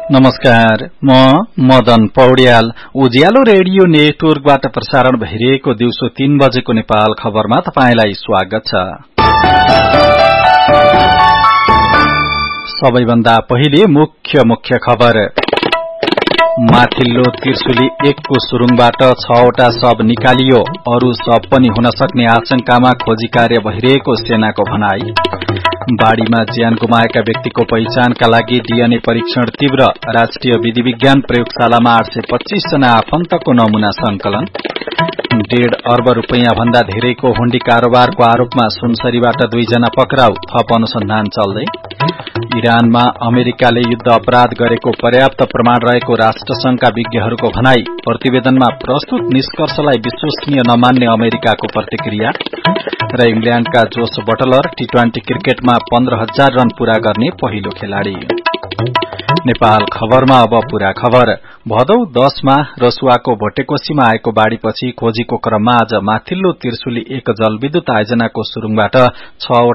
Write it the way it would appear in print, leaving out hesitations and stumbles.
नमस्कार, म मदन पौड्याल। उज्यालो रेडियो नेटवर्कबाट प्रसारण भइरहेको दिउँसो 3 बजेको नेपाल खबरमा तपाईंलाई स्वागत छ। सबैभन्दा पहिले मुख्य खबर। माथिल्लो त्रिशुली 1 को सुरुङबाट 6 वटा शव निकालियो, अरू शव पनि हुन सक्ने आशंकामा खोजी कार्य भइरहेको सेनाको भनाई। बाढ़ीमा ज्यान गुमाएका व्यक्तिको पहिचानका लागि डीएनए परीक्षण तीव्र, राष्ट्रिय विधि विज्ञान प्रयोगशालामा 825 जना आफन्तको नमूना संकलन। 1.5 अर्ब रुपैयाँ भन्दा धेरैको हुण्डी कारोबारको आरोपमा सुनसरीबाट 2 जना पक्राउ, थप अनुसन्धान चल्दै। इरानमा अमेरिकाले युद्ध अपराध गरेको पर्याप्त प्रमाण रहेको राष्ट्रसंघका विज्ञहरूको भनाई। प्रतिवेदनमा प्रस्तुत निष्कर्षलाई विश्वसनीय नमान्ने अमेरिकाको प्रतिक्रिया। र इंग्ल्याण्डका जोस बटलर टी20 क्रिकेटमा 15,000 रन पूरा गर्ने पहिलो खेलाड़ी। नेपाल खबरमा अब पूरा खबर। भदौ 10 मा रसुवाको भोटेकोशीमा आएको बाढ़ीपछि खोजीको क्रममा आज माथिल्लो त्रिशुली 1 जलविद्युत आयोजनाको सुरुङबाट 6